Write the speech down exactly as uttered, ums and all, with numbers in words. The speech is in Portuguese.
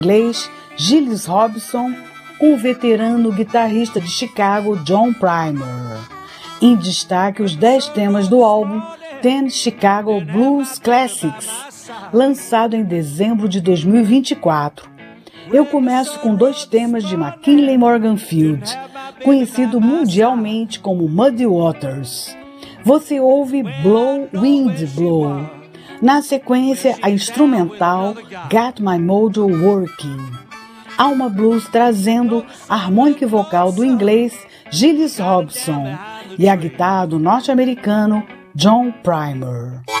inglês Gilles Robson, com o veterano guitarrista de Chicago John Primer. Em destaque os dez temas do álbum Ten Chicago Blues Classics, lançado em dezembro de dois mil e vinte e quatro. Eu começo com dois temas de McKinley Morganfield, conhecido mundialmente como Muddy Waters. Você ouve Blow Wind Blow. Na sequência, a instrumental Got My Mojo Working. Alma Blues trazendo a harmônica vocal do inglês Gilles Robson e a guitarra do norte-americano John Primer.